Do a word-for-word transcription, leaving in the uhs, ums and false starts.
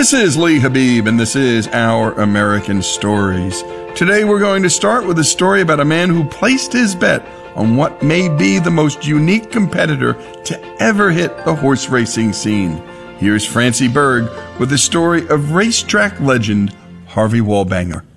This is Lee Habib, and this is Our American Stories. Today we're going to start with a story about a man who placed his bet on what may be the most unique competitor to ever hit the horse racing scene. Here's Francie Berg with the story of racetrack legend Harvey Wallbanger.